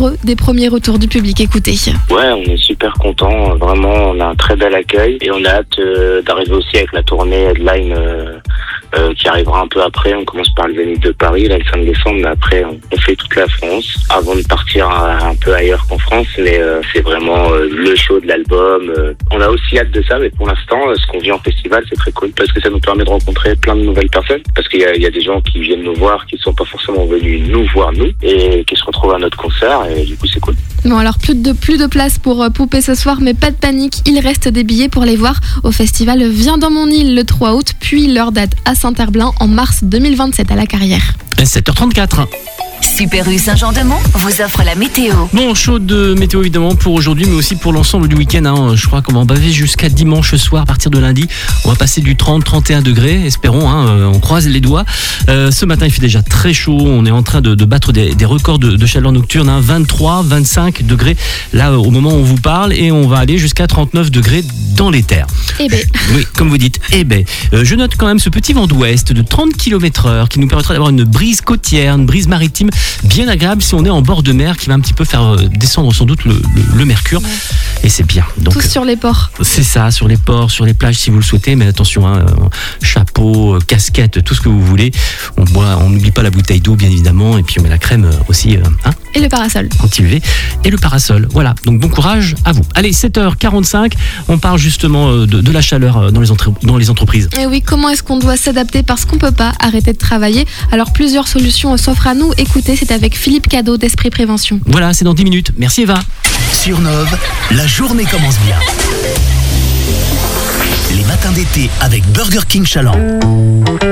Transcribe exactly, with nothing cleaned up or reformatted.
heureux des premiers retours du public. Écoutez. Ouais, on est super contents. Vraiment, on a un très bel accueil et on a hâte euh, d'arriver aussi avec la tournée Headline euh, euh, qui arrivera un peu après. On commence par le Zénith de Paris, là, le cinq décembre, mais après, on, on fait toute la France avant de partir un, un peu ailleurs qu'en France. Mais euh, c'est vraiment euh, le show de l'album. Euh, on a aussi hâte de ça, mais pour l'instant, euh, ce qu'on vit en festival, c'est très cool parce que ça nous permet de rencontrer plein de nouvelles personnes. Parce qu'il y a, il y a des gens qui viennent nous voir, qui ne sont pas forcément venus nous voir, nous, et qui se retrouvent à notre concert, et du coup, c'est cool. Bon, alors plus de, plus de place pour euh, Poupée ce soir, mais pas de panique, il reste des billets pour les voir au festival Viens dans mon île le trois août, puis leur date à Saint-Herblain en mars deux mille vingt-sept à la Carrière. sept heures trente-quatre. Super U Saint-Jean-de-Mont vous offre la météo. Bon, chaud de météo évidemment pour aujourd'hui, mais aussi pour l'ensemble du week-end. Hein. Je crois qu'on va en baver jusqu'à dimanche soir. À partir de lundi, on va passer du trente à trente et un degrés. Espérons, hein, on croise les doigts. Euh, ce matin, il fait déjà très chaud. On est en train de, de battre des, des records de, de chaleur nocturne. Hein. vingt-trois, vingt-cinq degrés là au moment où on vous parle, et on va aller jusqu'à trente-neuf degrés dans les terres. Eh ben. Oui, comme vous dites. Eh ben. Euh, je note quand même ce petit vent d'ouest de trente kilomètres heure qui nous permettra d'avoir une brise côtière, une brise maritime bien agréable si on est en bord de mer, qui va un petit peu faire descendre sans doute le, le, le mercure. Ouais. Et c'est bien. Donc, tous sur les ports. C'est ça, sur les ports, sur les plages si vous le souhaitez, mais attention, hein, chapeau, casquette, tout ce que vous voulez. On boit, on n'oublie pas la bouteille d'eau bien évidemment, et puis on met la crème aussi. Hein, et le parasol. Anti-U V et le parasol. Voilà, donc bon courage à vous. Allez, sept heures quarante-cinq, on parle justement de, de la chaleur dans les, entre, dans les entreprises. Et oui, comment est-ce qu'on doit s'adapter parce qu'on ne peut pas arrêter de travailler. Alors plusieurs solutions s'offrent à nous. Écoutez, c'est avec Philippe Cadeau d'Esprit Prévention. Voilà, c'est dans dix minutes. Merci Eva. Sur Nove, la journée commence bien. Les matins d'été avec Burger King Chaland.